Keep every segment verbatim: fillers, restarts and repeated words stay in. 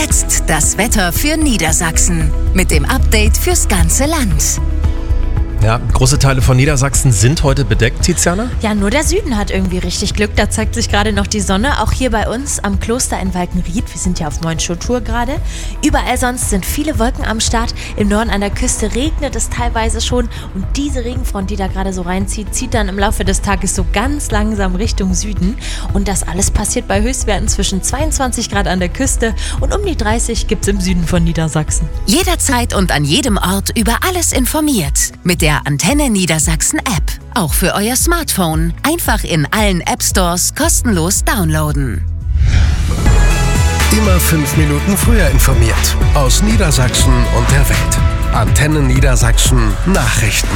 jetzt das Wetter für Niedersachsen mit dem Update fürs ganze Land. Ja, große Teile von Niedersachsen sind heute bedeckt, Tiziana? Ja, nur der Süden hat irgendwie richtig Glück. Da zeigt sich gerade noch die Sonne. Auch hier bei uns am Kloster in Walkenried. Wir sind ja auf Monschau-Tour gerade. Überall sonst sind viele Wolken am Start. Im Norden an der Küste regnet es teilweise schon. Und diese Regenfront, die da gerade so reinzieht, zieht dann im Laufe des Tages so ganz langsam Richtung Süden. Und das alles passiert bei Höchstwerten zwischen zweiundzwanzig Grad an der Küste und um die dreißig gibt es im Süden von Niedersachsen. Jederzeit und an jedem Ort über alles informiert. Mit der Antenne Niedersachsen App. Auch für euer Smartphone. Einfach in allen App Stores kostenlos downloaden. Immer fünf Minuten früher informiert. Aus Niedersachsen und der Welt. Antenne Niedersachsen Nachrichten.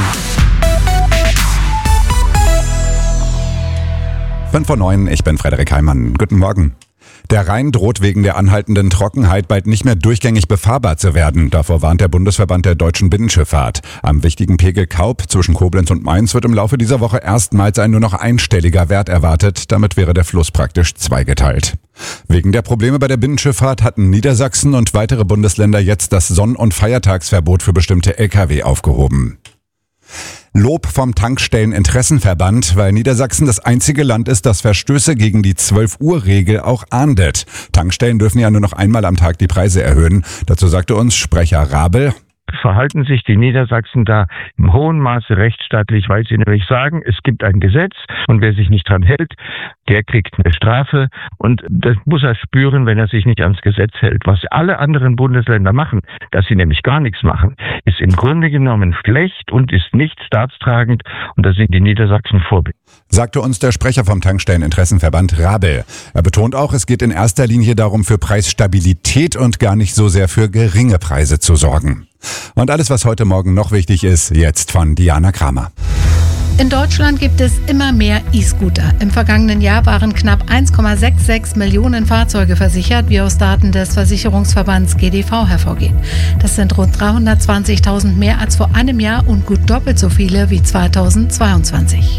fünf vor neun, ich bin Frederik Heimann. Guten Morgen. Der Rhein droht wegen der anhaltenden Trockenheit bald nicht mehr durchgängig befahrbar zu werden. Davor warnt der Bundesverband der deutschen Binnenschifffahrt. Am wichtigen Pegel Kaub zwischen Koblenz und Mainz wird im Laufe dieser Woche erstmals ein nur noch einstelliger Wert erwartet. Damit wäre der Fluss praktisch zweigeteilt. Wegen der Probleme bei der Binnenschifffahrt hatten Niedersachsen und weitere Bundesländer jetzt das Sonn- und Feiertagsverbot für bestimmte L K W aufgehoben. Lob vom Tankstelleninteressenverband, weil Niedersachsen das einzige Land ist, das Verstöße gegen die zwölf-Uhr-Regel auch ahndet. Tankstellen dürfen ja nur noch einmal am Tag die Preise erhöhen. Dazu sagte uns Sprecher Rabel: Verhalten sich die Niedersachsen da im hohen Maße rechtsstaatlich, weil sie nämlich sagen, es gibt ein Gesetz und wer sich nicht dran hält, der kriegt eine Strafe und das muss er spüren, wenn er sich nicht ans Gesetz hält. Was alle anderen Bundesländer machen, dass sie nämlich gar nichts machen, ist im Grunde genommen schlecht und ist nicht staatstragend und da sind die Niedersachsen Vorbild. Sagte uns der Sprecher vom Tankstelleninteressenverband Rabel. Er betont auch, es geht in erster Linie darum, für Preisstabilität und gar nicht so sehr für geringe Preise zu sorgen. Und alles, was heute Morgen noch wichtig ist, jetzt von Diana Kramer. In Deutschland gibt es immer mehr E-Scooter. Im vergangenen Jahr waren knapp eins Komma sechsundsechzig Millionen Fahrzeuge versichert, wie aus Daten des Versicherungsverbands G D V hervorgeht. Das sind rund dreihundertzwanzigtausend mehr als vor einem Jahr und gut doppelt so viele wie zweitausendzweiundzwanzig.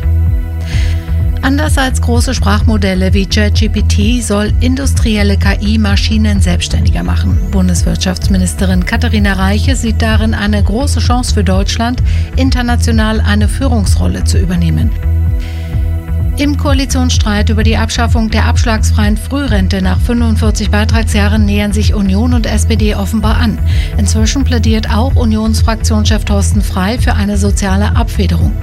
Anders als große Sprachmodelle wie ChatGPT soll industrielle K I Maschinen selbstständiger machen. Bundeswirtschaftsministerin Katharina Reiche sieht darin eine große Chance für Deutschland, international eine Führungsrolle zu übernehmen. Im Koalitionsstreit über die Abschaffung der abschlagsfreien Frührente nach fünfundvierzig Beitragsjahren nähern sich Union und S P D offenbar an. Inzwischen plädiert auch Unionsfraktionschef Thorsten Frey für eine soziale Abfederung.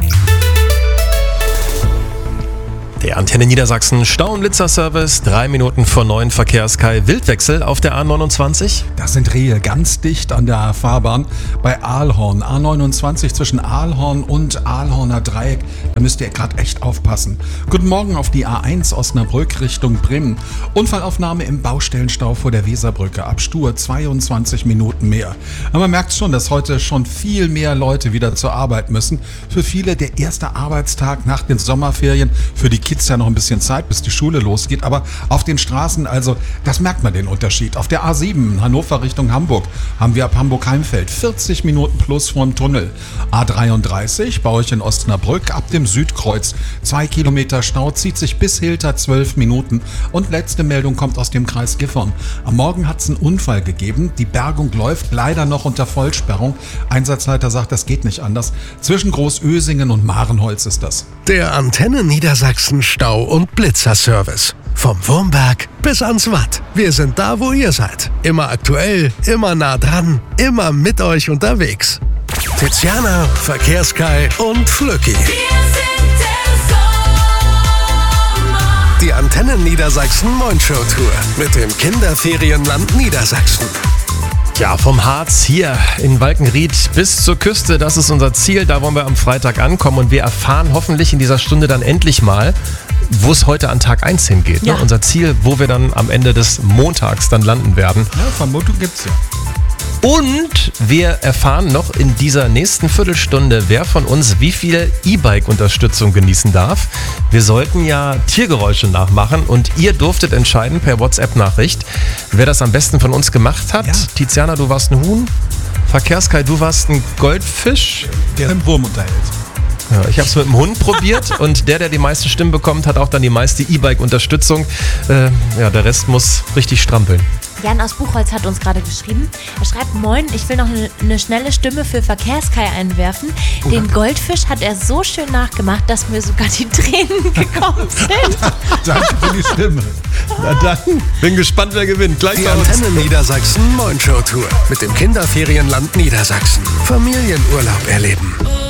Der Antenne Niedersachsen Stau- und Blitzerservice, drei Minuten vor neun, Verkehrskai, Wildwechsel auf der A neunundzwanzig. Das sind Rehe ganz dicht an der Fahrbahn bei Aalhorn. A neunundzwanzig zwischen Aalhorn und Aalhorner Dreieck. Da müsst ihr gerade echt aufpassen. Guten Morgen auf die A eins Osnabrück Richtung Bremen. Unfallaufnahme im Baustellenstau vor der Weserbrücke. Ab Stur zweiundzwanzig Minuten mehr. Aber man merkt schon, dass heute schon viel mehr Leute wieder zur Arbeit müssen. Für viele der erste Arbeitstag nach den Sommerferien. Für die Kids ja noch ein bisschen Zeit, bis die Schule losgeht, aber auf den Straßen, also das merkt man den Unterschied. Auf der A sieben Hannover Richtung Hamburg haben wir ab Hamburg-Heimfeld vierzig Minuten plus vom Tunnel. A dreiunddreißig bei euch in Osnabrück ab dem Südkreuz. Zwei Kilometer Stau, zieht sich bis Hilter zwölf Minuten. Und letzte Meldung kommt aus dem Kreis Gifhorn. Am Morgen hat es einen Unfall gegeben. Die Bergung läuft leider noch unter Vollsperrung. Einsatzleiter sagt, das geht nicht anders. Zwischen Großösingen und Marenholz ist das. Der Antenne Niedersachsen Stau- und Blitzerservice. Vom Wurmberg bis ans Watt. Wir sind da, wo ihr seid. Immer aktuell, immer nah dran, immer mit euch unterwegs. Tiziana, Verkehrskai und Flücki. Die Antenne Niedersachsen Monschau Tour mit dem Kinderferienland Niedersachsen. Ja, vom Harz hier in Walkenried bis zur Küste, das ist unser Ziel. Da wollen wir am Freitag ankommen und wir erfahren hoffentlich in dieser Stunde dann endlich mal, wo es heute an Tag eins hingeht. Ja. Ne? Unser Ziel, wo wir dann am Ende des Montags dann landen werden. Ja, Vermutung gibt's ja. Und wir erfahren noch in dieser nächsten Viertelstunde, wer von uns wie viel E-Bike-Unterstützung genießen darf. Wir sollten ja Tiergeräusche nachmachen und ihr durftet entscheiden per WhatsApp-Nachricht, wer das am besten von uns gemacht hat. Ja. Tiziana, du warst ein Huhn. Verkehrskai, du warst ein Goldfisch. Der einen Wurm unterhält. Ja, ich habe es mit dem Hund probiert und der, der die meisten Stimmen bekommt, hat auch dann die meiste E-Bike-Unterstützung. Äh, ja, der Rest muss richtig strampeln. Jan aus Buchholz hat uns gerade geschrieben. Er schreibt, moin, ich will noch eine, eine schnelle Stimme für Verkehrskai einwerfen. Den Goldfisch hat er so schön nachgemacht, dass mir sogar die Tränen gekommen sind. Danke für die Stimme. Na dann, bin gespannt, wer gewinnt. Gleich Die bei uns. Antenne Niedersachsen Moin Show Tour mit dem Kinderferienland Niedersachsen. Familienurlaub erleben.